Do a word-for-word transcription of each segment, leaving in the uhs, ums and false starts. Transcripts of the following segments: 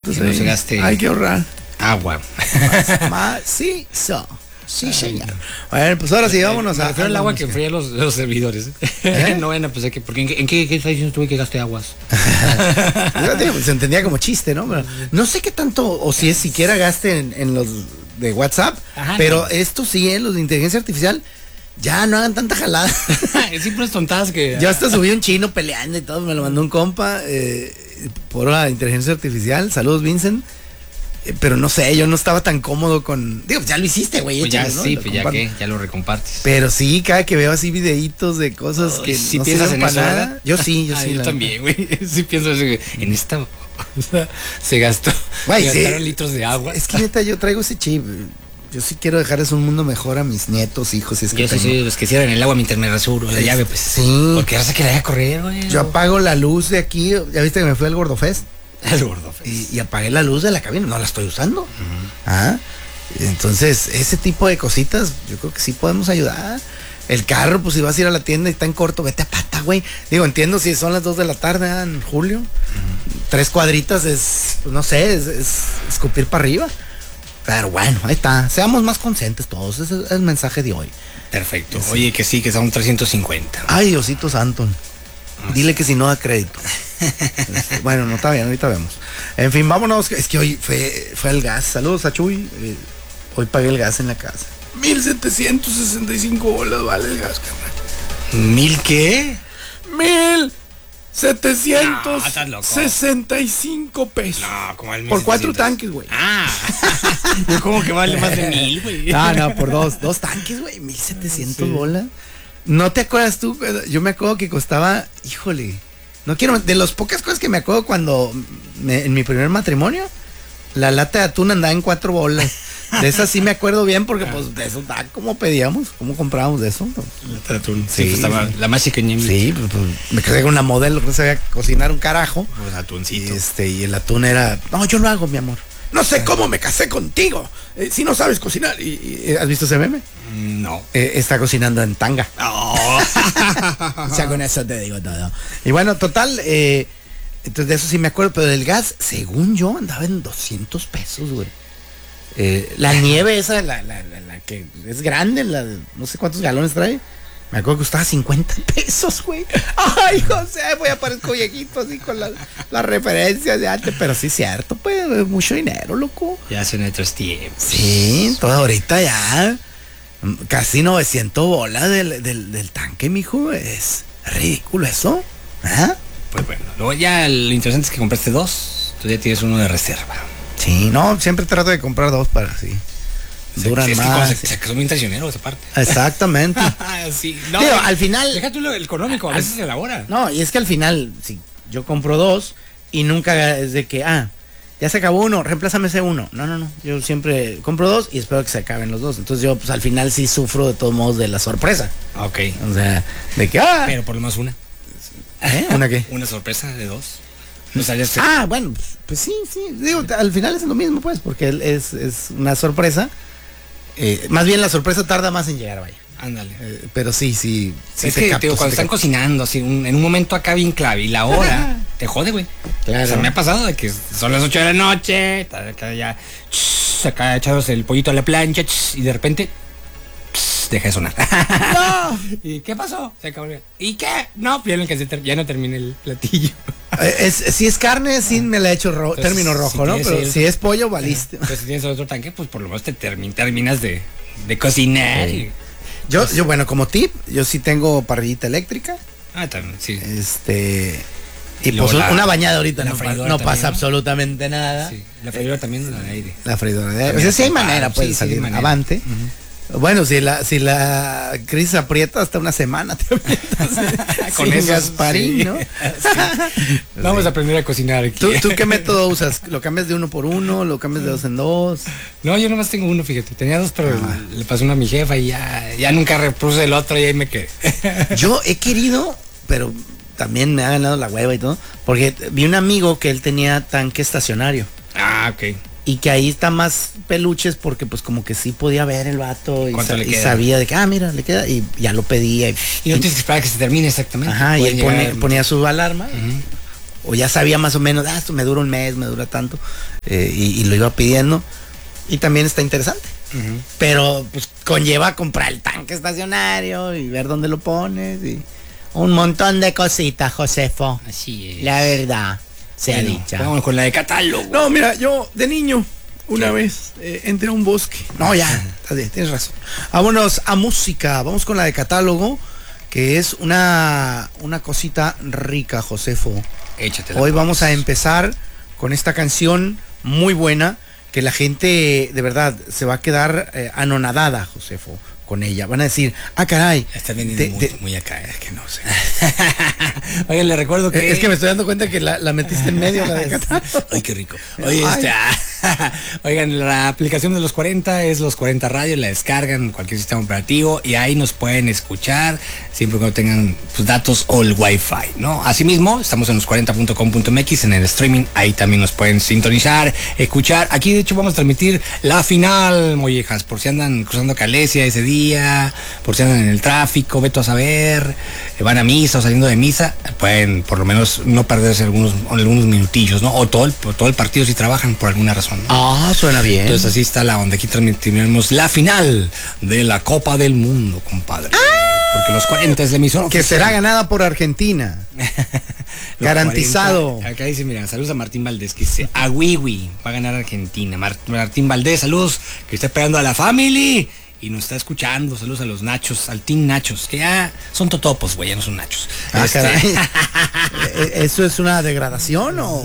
pesitos. Que no se gaste hay que ahorrar. Agua. Macizo. Sí, señor. Bueno, pues ahora sí, vámonos Me a. refiero al agua que enfría los, los servidores. ¿Eh? No, bueno, pues, que, porque ¿en, qué, ¿en qué, qué está diciendo tú que gaste aguas? Se entendía como chiste, ¿no? Pero no sé qué tanto, o si es siquiera gaste en, en los de WhatsApp, Ajá, pero no. Esto sí, ¿eh? Los de inteligencia artificial, ya no hagan tanta jalada. Siempre es tontadas que. Yo hasta subí un chino peleando y todo, me lo mandó un compa eh, por la inteligencia artificial. Saludos, Vincent. Pero no sé, yo no estaba tan cómodo con. Digo, ya lo hiciste, güey. Pues ya, ¿no? Sí, pues ya que ya lo recompartes. Pero sí, cada que veo así videitos de cosas oh, que si no piensas en eso, nada. Yo sí, yo ah, sí. Yo también, güey. Sí pienso eso, en esta o sea, se gastó. Güey, se sí. gastaron litros de agua. Es que neta, yo traigo ese chip. Yo sí quiero dejarles un mundo mejor a mis nietos, hijos. Si es que yo sí, sí, los que cierran el agua mientras me rasuro la llave, pues. Sí. Porque ahora se que la deja correr, güey. Yo apago la luz de aquí. Ya viste que me fui al Gordofest. El gordo. Y, y apagué la luz de la cabina, no la estoy usando. Uh-huh. ¿Ah? Entonces, ese tipo de cositas, yo creo que sí podemos ayudar. El carro, pues si vas a ir a la tienda y está en corto, vete a pata, güey. Digo, entiendo si son las dos de la tarde ¿eh? En julio. Uh-huh. Tres cuadritas es, pues, no sé, es, es escupir para arriba. Pero bueno, ahí está. Seamos más conscientes todos. Ese es el mensaje de hoy. Perfecto. Sí. Oye, que sí, que son trescientos cincuenta. Ay, Diosito Santo. Dile que si no da crédito. Este, bueno, no está bien, ahorita vemos. En fin, vámonos. Es que hoy fue, fue el gas. Saludos a Chuy. Eh, hoy pagué el gas en la casa. mil setecientos sesenta y cinco bolas vale el gas, carnal. ¿Mil qué? Mil setecientos sesenta y cinco pesos. No, como el por cuatro tanques, güey. Ah, yo como que vale más de mil, güey. No, no, por dos, dos tanques, güey. Mil setecientos sí. bolas. ¿No te acuerdas tú? Yo me acuerdo que costaba, híjole, no quiero, de las pocas cosas que me acuerdo cuando, me, en mi primer matrimonio, la lata de atún andaba en cuatro bolas. De esas sí me acuerdo bien porque pues de eso, ¿cómo pedíamos? ¿Cómo comprábamos de eso? La lata de atún, sí, sí pues, estaba sí. La más chiqueña. Sí, pues, pues me quedé con una modelo que no sabía cocinar un carajo. Pues atuncito. Y, este, y el atún era, no, yo lo hago, mi amor. No sé cómo me casé contigo. Eh, si no sabes cocinar. ¿Y, y, ¿Has visto ese meme? No. Eh, está cocinando en tanga. Oh. O sea, con eso te digo todo. Y bueno, total, eh, entonces de eso sí me acuerdo, pero del gas, según yo, andaba en doscientos pesos, güey. Eh, la nieve esa, la, la, la, la que es grande, la, no sé cuántos galones trae. Me acuerdo que costaba cincuenta pesos, güey. Ay, José, voy a aparezco viejito así con las la referencias de antes. Pero sí es cierto, pues, mucho dinero, loco. Ya hace nuestros tiempos. Sí, toda ahorita ya. Casi novecientos bolas del, del, del tanque, mijo. Es ridículo eso. ¿Ah? Pues bueno, luego ya lo interesante es que compraste dos. Tú ya tienes uno de reserva. Sí, no, siempre trato de comprar dos para así. Duran sí, es más. Que se, se son bien traicioneros esa parte. Exactamente. Sí, no, Digo, al final. Deja tú lo económico, a veces se elabora. No, y es que al final, si yo compro dos y nunca es de que, ah, ya se acabó uno, reemplázame ese uno. No, no, no. Yo siempre compro dos y espero que se acaben los dos. Entonces yo, pues al final sí sufro de todos modos de la sorpresa. Ok. O sea, de que, ah. Pero por lo más una. ¿Eh? ¿Una qué? Una sorpresa de dos. O sea, ya se... Ah, bueno, pues, pues sí, sí. Digo, al final es lo mismo, pues, porque es, es una sorpresa. Eh, más bien la sorpresa tarda más en llegar, vaya. Ándale. Eh, pero sí, sí. sí es que, capto, tío, cuando están capto. cocinando, así, un, en un momento acá bien clave, y la hora te jode, güey. Claro. O sea, me ha pasado de que son las ocho de la noche, acá ya, ch, acá echados el pollito a la plancha, ch, y de repente, ch, deja de sonar. ¡No! ¿Y qué pasó? Se acabó. ¿Y qué? No, ya no, ya no terminé el platillo. Es, si es carne, sí me la he hecho ro Entonces, término rojo, si ¿no? Pero el, si es pollo, valiste. Pues si tienes otro tanque, pues por lo menos te termin, terminas de, de cocinar. Sí. Yo, yo, bueno, como tip, yo sí tengo parrillita eléctrica. Ah, también, sí. Este. Y pues la, una bañada ahorita no, no también, pasa ¿no? absolutamente nada. Sí. La freidora eh, también de aire. La freidora de aire. O sea, sí hay manera, puede sí, salir sí manera. Avante. Uh-huh. Bueno, si la, si la crisis aprieta hasta una semana te con eso Gasparín, sí. ¿no? Sí. Vamos sí. a aprender a cocinar aquí. ¿Tú, ¿Tú qué método usas? ¿Lo cambias de uno por uno? ¿Lo cambias de dos en dos? No, yo nomás tengo uno, fíjate. Tenía dos, pero ah. le pasó uno a mi jefa y ya, ya nunca repuse el otro y ahí me quedé. Yo he querido, pero también me ha ganado la hueva y todo, porque vi un amigo que él tenía tanque estacionario. Ah, ok. Y que ahí está más peluches porque pues como que sí podía ver el vato y, sa y sabía de que, ah, mira, le queda, y ya lo pedía. Y, y no tienes que esperar a que se termine exactamente. Ajá, y él pone, ponía su alarma. Uh-huh. o ya sabía más o menos, ah, esto me dura un mes, me dura tanto, eh, y, y lo iba pidiendo. Y también está interesante. Uh-huh. Pero pues conlleva comprar el tanque estacionario y ver dónde lo pones y un montón de cositas, Josefo. Así es. La verdad, se bueno, ha dicho. Vamos con la de catálogo. No, mira, yo de niño, una ¿Qué? vez, eh, entré a un bosque. No, ya, está bien, tienes razón. Vámonos a música, vamos con la de catálogo, que es una, una cosita rica, Josefo. Échatela. Hoy vamos a empezar con esta canción muy buena, que la gente de verdad se va a quedar eh, anonadada, Josefo, con ella. Van a decir, ah, caray. Está vendiendo muy, de, muy acá, es que no sé. Oigan, le recuerdo que... Es que me estoy dando cuenta que la, la metiste en medio. La de... Ay, qué rico. Oye, este, oigan, la aplicación de Los cuarenta es Los cuarenta Radio, la descargan en cualquier sistema operativo y ahí nos pueden escuchar siempre que no tengan pues, datos o el Wi-Fi, ¿no? Asimismo, estamos en los cuarenta punto com punto m x en el streaming, ahí también nos pueden sintonizar, escuchar. Aquí de hecho vamos a transmitir la final, mollejas, por si andan cruzando Calesia ese día, por si andan en el tráfico, veto a saber, van a misa o saliendo de misa, pueden por lo menos no perderse algunos, algunos minutillos, ¿no? O todo el, todo el partido si trabajan por alguna razón. ¿No? Ah, suena bien. Entonces así está la onda. Aquí transmitiremos la final de la Copa del Mundo, compadre. ¡Ah! Porque los cuarenta es la emisora que oficial. Será ganada por Argentina. Garantizado. cuarenta, acá dice, mira, saludos a Martín Valdés, que dice, a Wiwi, va a ganar Argentina. Mar, Martín Valdés, saludos, que está esperando a la family. Y nos está escuchando, saludos a los Nachos, al Team Nachos, que ya son totopos, güey, ya no son Nachos. Ah, este... caray. ¿Eso es una degradación o...?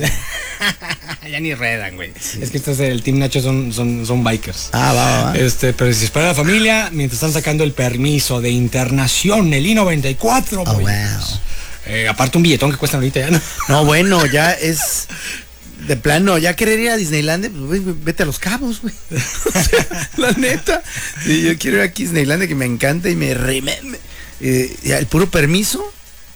Ya ni redan, güey. Sí. Es que estos del Team Nachos son, son, son bikers. Ah, va, va. Este, pero si espera la familia, mientras están sacando el permiso de internación, el I noventa y cuatro, oh, güey. Wow. Eh, aparte un billetón que cuesta ahorita ya, ¿no? No, bueno, ya es... De plano, ya querer ir a Disneylandia, pues vete a Los Cabos, güey. O sea, la neta. Sí, yo quiero ir a Disneylandia, que me encanta y me rime. Eh, el puro permiso.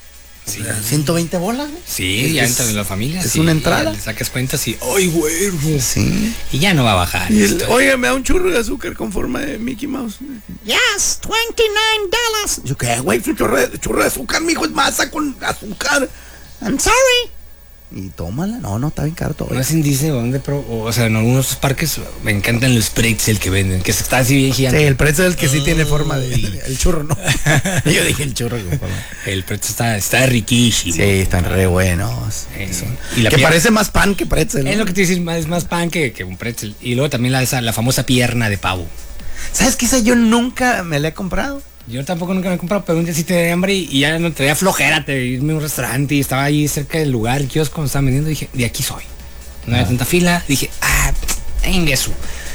Sí. ciento veinte bolas, güey. Sí, ya entra en la familia. Es sí, una entrada. Le sacas cuentas y, ¡ay, güey! Sí. Y ya no va a bajar. Oiga, me da un churro de azúcar con forma de Mickey Mouse. Yes, veintinueve dólares. Yo, ¿qué, güey? Un churro de, churro de azúcar, mijo, es masa con azúcar. I'm sorry. Y tómala, no, no, está bien caro todo. No se dice dónde, pero, o sea, en algunos parques me encantan los pretzel que venden, que está así bien gigante. Sí, el pretzel es el que sí oh, tiene forma de, el churro, ¿no? Yo dije el churro. El pretzel está, está riquísimo. Sí, están re buenos. Eh, y la que pierna, parece más pan que pretzel, ¿no? Es lo que te dices, es más pan que, que un pretzel. Y luego también la, esa, la famosa pierna de pavo. ¿Sabes qué? Esa yo nunca me la he comprado. Yo tampoco nunca me he comprado, pero un día sí tenía hambre y, y ya no traía flojera de irme a un restaurante y estaba ahí cerca del lugar, el kiosco cuando estaban vendiendo, y dije, de aquí soy. No había ah. tanta fila, dije, ah, en eso.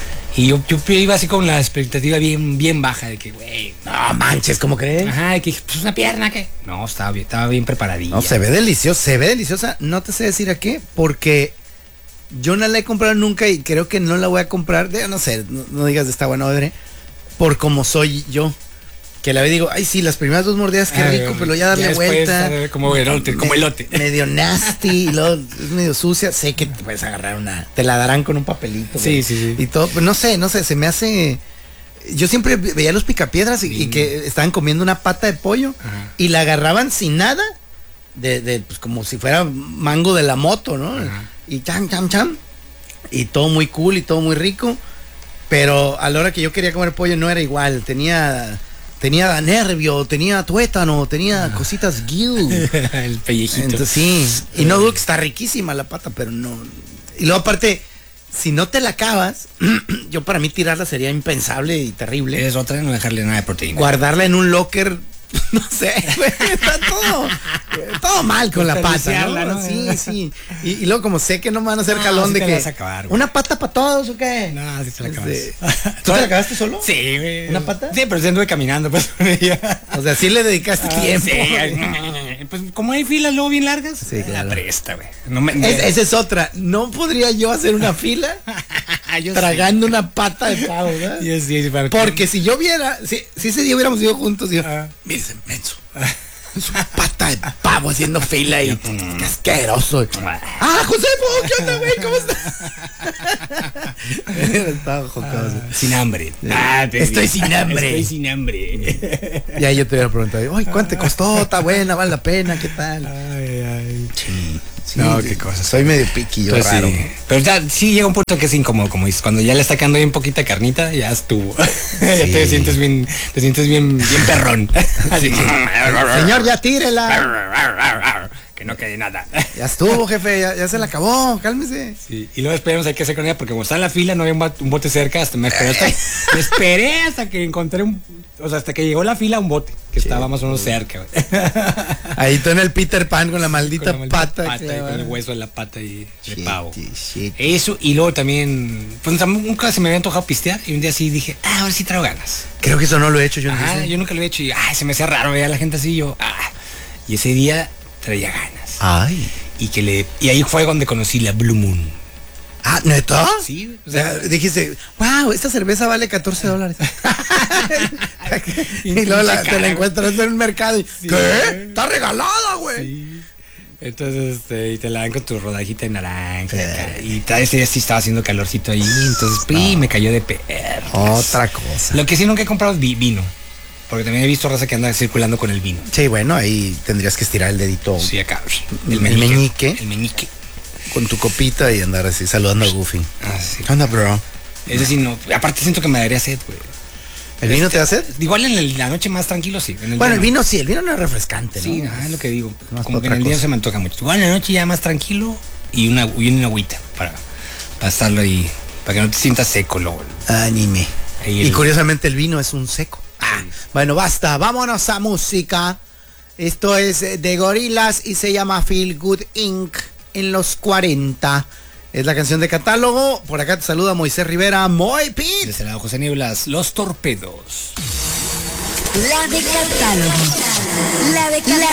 Y yo, yo iba así con la expectativa bien, bien baja de que, güey, no manches, ¿cómo crees? Ajá, de que, pues una pierna, ¿qué? No, estaba bien, estaba bien preparadilla. No, se ve deliciosa, se ve deliciosa, no te sé decir a qué, porque yo no la he comprado nunca y creo que no la voy a comprar, de, no sé, no, no digas de esta buena odre, por como soy yo. Que la vez digo, ay sí, las primeras dos mordidas, qué rico, ah, pero ya darle ya vuelta. Como elote, como elote. Medio nasty, y luego es medio sucia. Sé que te puedes agarrar una, te la darán con un papelito. Sí, sí, sí. Y todo, pero no sé, no sé, se me hace... Yo siempre veía los picapiedras y, y que estaban comiendo una pata de pollo. Ajá. Y la agarraban sin nada, de, de pues como si fuera mango de la moto, ¿no? Ajá. Y cham, cham, cham. Y todo muy cool y todo muy rico. Pero a la hora que yo quería comer pollo no era igual, tenía... Tenía nervio, tenía tuétano, tenía ah. cositas guild. El pellejito. Entonces, sí. Y no dudo que está riquísima la pata, pero no. Y luego aparte, si no te la acabas, yo para mí tirarla sería impensable y terrible. Es otra, no dejarle nada de proteína. Guardarla en un locker, no sé, está todo, todo mal con la pata, ¿no? ¿no? Sí, sí. Y, y luego como sé que no me van a hacer no, jalón sí de que acabar, una pata para todos o qué. No, sí te la acabas. Este, ¿Tú te la acabaste solo? Sí, güey. ¿Una pata? Sí, pero sí anduve caminando pues. O sea, sí le dedicaste ah, tiempo. Sí, pues como hay filas luego bien largas, sí, claro. La presta, güey. No me... es, esa es otra. ¿No podría yo hacer una fila? Tragando sí. Una pata de pavo, ¿verdad? Yo sí, sí, porque si yo viera, si, si ese día hubiéramos ido juntos, yo, ah. mire ese menso. Es una pata de pavo haciendo fila y qué asqueroso. Ah, Josefo, ¿qué onda, güey? ¿Cómo estás? Estaba jocoso. Ah, sin hambre. Ah, estoy sin hambre. Estoy sin hambre. Y ahí yo te hubiera preguntado, ay, ¿cuánto te costó? Está buena, vale la pena, ¿qué tal? Ay, ay. Sí, Sí, no, qué cosa. Soy medio piqui, yo pues raro. Sí. Pero ya sí llega un punto que es incómodo, como dices, cuando ya le está quedando bien poquita carnita, ya estuvo. Sí. Ya te sientes bien, te sientes bien, bien perrón. Así que, señor, ya tírela. Que no quede nada. Ya estuvo, jefe, ya, ya se la acabó, cálmese. Sí, y luego esperamos hay que hacer con ella porque como está en la fila no había un, bat, un bote cerca, hasta me esperé hasta, me esperé hasta que encontré un, o sea, hasta que llegó la fila un bote que sí, estaba más o menos cerca. Güey. Ahí tú en el Peter Pan con la maldita, con la maldita pata, pata y con el hueso de la pata y de shit, pavo. Shit. Eso, y luego también, pues nunca se me había antojado pistear y un día sí dije, ah, ahora sí traigo ganas. Creo que eso no lo he hecho yo. Ah, yo nunca lo he hecho y ay, se me hacía raro ver a la gente así y yo, ah, y ese día traía ganas. Ay. Y que le y ahí fue donde conocí la Blue Moon. Ah, ¿neta? Sí. O sea, dijiste, wow, esta cerveza vale catorce dólares. y luego la, te la encuentras en el mercado y, sí, ¿qué? Está regalada, güey. Sí. Entonces, este, y te la dan con tu rodajita de naranja. Sí. Y ese día sí estaba haciendo calorcito ahí. Entonces, no. Y me cayó de perro. Otra cosa. Lo que sí nunca he comprado es vino. Porque también he visto raza que anda circulando con el vino. Sí, bueno, ahí tendrías que estirar el dedito. Sí, acá. El, el meñique. meñique. El meñique. Con tu copita y andar así saludando a Goofy. Ah, sí. ¿Qué onda, bro? Es decir, no. Aparte siento que me daría sed, güey. ¿El vino te da sed? Igual en el, la noche más tranquilo, sí. En el bueno, día, el vino sí, el vino no es refrescante, ¿no? Sí, ah, es lo que digo. Más como que en el día cosa. Se me antoja mucho. Igual en la noche ya más tranquilo y una, y una agüita para, para estarlo ahí, para que no te sientas seco luego. Anime. Ahí el... Y curiosamente el vino es un seco. Ah, sí. Bueno, basta, vámonos a música. Esto es de Gorillaz y se llama Feel Good incorporated en los cuarenta. Es la canción de catálogo. Por acá te saluda Moisés Rivera, Moy Pit. De este lado José Nieblas, Los Torpedos. La de catálogo. La de catálogo.